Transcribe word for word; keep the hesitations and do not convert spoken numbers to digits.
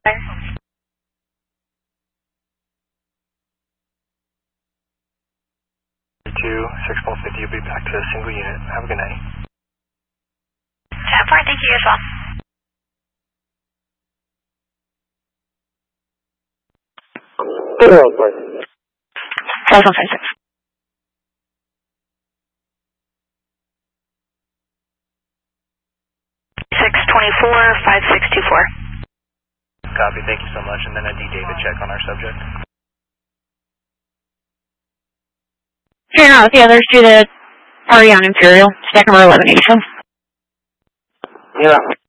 two, six one fifty, you'll be back to a single unit. Have a good night. ten four, thank you as well. Federal, please. five one five six. six twenty-four, five six two four. Copy, thank you so much. And then a D David check on our subject. Turn out with the others to the party on Imperial, second row eleven eighty-seven. Yeah.